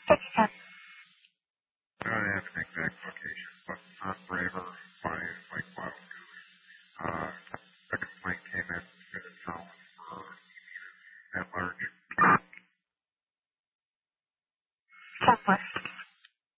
I don't have an exact location, but on Braver by Lake Wild Goose, a complaint came in to the town for at large.